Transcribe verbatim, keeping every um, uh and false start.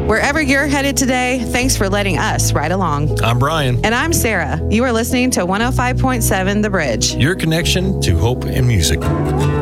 Wherever you're headed today, thanks for letting us ride along. I'm Brian. And I'm Sarah. You are listening to one oh five point seven The Bridge. Your connection to hope and music.